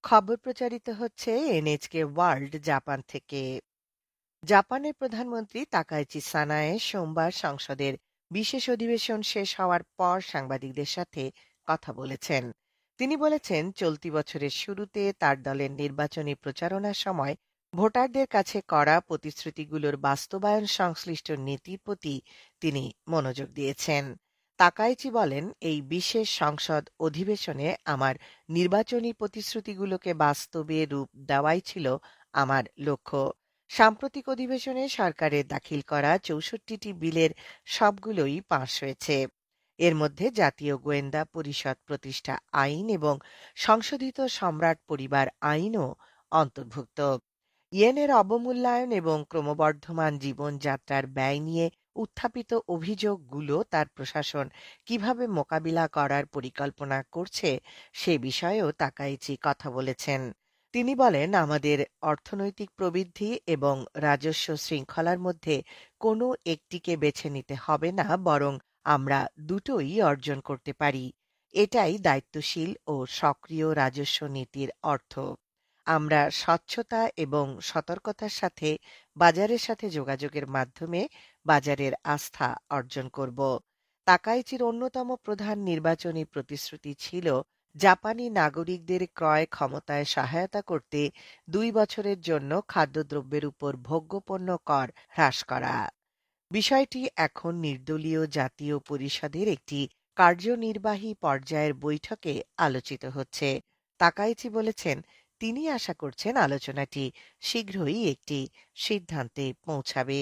খবর প্রচারিত হচ্ছে এনএচকে ওয়ার্ল্ড জাপান থেকে। জাপানের প্রধানমন্ত্রী তাকাইচি সানায়ে সোমবার সংসদের বিশেষ অধিবেশন শেষ হওয়ার পর সাংবাদিকদের সাথে কথা বলেছেন। তিনি বলেছেন, চলতি বছরের শুরুতে তার দলের নির্বাচনী প্রচারণার সময় ভোটারদের কাছে করা প্রতিশ্রুতিগুলোর বাস্তবায়ন সংশ্লিষ্ট নীতির প্রতি তিনি মনোযোগ দিয়েছেন। তাকাইচি বলেন, এই বিশেষ সংসদ অধিবেশনে আমার নির্বাচনী প্রতিশ্রুতিগুলোকে বাস্তবে রূপ দেওয়াই ছিল আমার লক্ষ্য। সাম্প্রতিক অধিবেশনে সরকারের দাখিল করা ৬৪টি বিলের সবগুলোই পাস হয়েছে। এর মধ্যে জাতীয় গোয়েন্দা পরিষদ প্রতিষ্ঠা আইন এবং সংশোধিত সম্রাট পরিবার আইনও অন্তর্ভুক্ত। ইয়েনের অবমূল্যায়ন এবং ক্রমবর্ধমান জীবনযাত্রার ব্যয় নিয়ে উত্থাপিত অভিযোগগুলো তার প্রশাসন কিভাবে মোকাবিলা করার পরিকল্পনা করছে সে বিষয়েও তাকাইচি কথা বলেছেন। তিনি বলেন, আমাদের অর্থনৈতিক প্রবৃদ্ধি এবং রাজস্ব শৃঙ্খলার মধ্যে কোনো একটিকে বেছে নিতে হবে না, বরং আমরা দুটোই অর্জন করতে পারি। এটাই দায়িত্বশীল ও সক্রিয় রাজস্ব নীতির অর্থ। আমরা স্বচ্ছতা এবং সতর্কতার সাথে বাজারের সাথে যোগাযোগের মাধ্যমে বাজারের আস্থা অর্জন করব। তাকাইচির অন্যতম প্রধান নির্বাচনী প্রতিশ্রুতি ছিল জাপানি নাগরিকদের ক্রয় ক্ষমতায় সহায়তা করতে ২ বছরের জন্য খাদ্যদ্রব্যের উপর ভোগ্যপণ্য কর হ্রাস করা। বিষয়টি এখন নির্দলীয় জাতীয় পরিষদের একটি কার্যনির্বাহী পর্যায়ের বৈঠকে আলোচিত হচ্ছে। তাকাইচি বলেছেন, তিনি আশা করছেন আলোচনাটি শীঘ্রই একটি সিদ্ধান্তে পৌঁছাবে।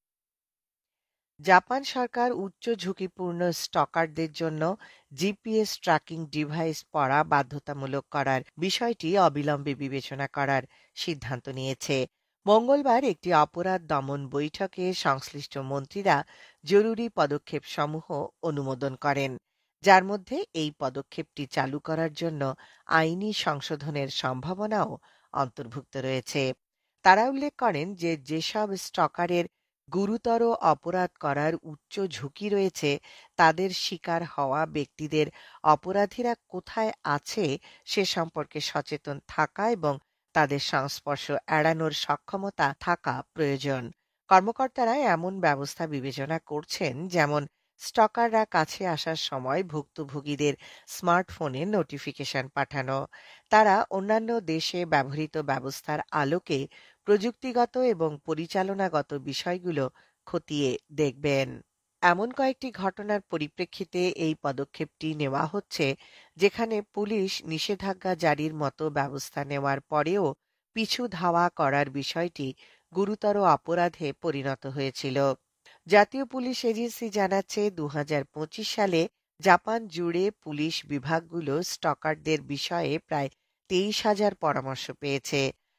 জাপান সরকার উচ্চ ঝুঁকিপূর্ণ স্টকারদের জন্য জিপিএস ট্র্যাকিং ডিভাইস পরা বাধ্যতামূলক করার বিষয়টি অবিলম্বে বিবেচনা করার সিদ্ধান্ত নিয়েছে। মঙ্গলবার একটি অপরাধ দমন বৈঠকে সংশ্লিষ্ট মন্ত্রীরা জরুরি পদক্ষেপসমূহ অনুমোদন করেন, যার মধ্যে এই পদক্ষেপটি চালু করার জন্য আইনি সংশোধনের সম্ভাবনাও অন্তর্ভুক্ত রয়েছে। তারা উল্লেখ করেন যে যেসব স্টকারের গুরুতর অপরাধ করার উচ্চ ঝুঁকি রয়েছে, তাদের শিকার হওয়া ব্যক্তিদের অপরাধীরা কোথায় আছে সে সম্পর্কে সচেতন থাকা এবং তাদের সংস্পর্শ এড়ানোর সক্ষমতা থাকা প্রয়োজন। কর্মকর্তারা এমন ব্যবস্থা বিবেচনা করছেন, যেমন স্টকাররা কাছে আসার সময় ভুক্তভোগীদের স্মার্টফোনে নোটিফিকেশন পাঠানো। তারা অন্যান্য দেশে ব্যবহৃত ব্যবস্থার আলোকে প্রযুক্তিগত এবং পরিচালনাগত বিষয়গুলো খতিয়ে দেখবেন। এমন কয়েকটি ঘটনার পরিপ্রেক্ষিতে এই পদক্ষেপটি নেওয়া হচ্ছে, যেখানে পুলিশ নিষেধাজ্ঞা জারির মতো ব্যবস্থা নেওয়ার পরেও পিছু ধাওয়া করার বিষয়টি গুরুতর অপরাধে পরিণত হয়েছিল। জাতীয় পুলিশ এজেন্সি জানাচ্ছে, ২০২৫ সালে জাপান জুড়ে পুলিশ বিভাগগুলো স্টকারদের বিষয়ে প্রায় ২৩,০০০ পরামর্শ পেয়েছে।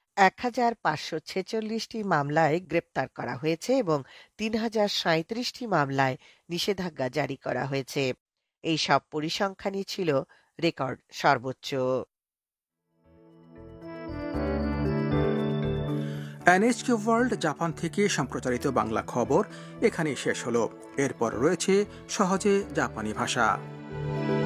১,৫৪৬টি মামলায় গ্রেপ্তার করা হয়েছে এবং ৩,০৩৭টি মামলায় নিষেধাজ্ঞা জারি করা হয়েছে। এই সব পরিসংখ্যানই ছিল রেকর্ড সর্বোচ্চ। এনএচকে ওয়ার্ল্ড জাপান থেকে সম্প্রচারিত বাংলা খবর এখানেই শেষ হলো। এরপর রয়েছে সহজে জাপানি ভাষা।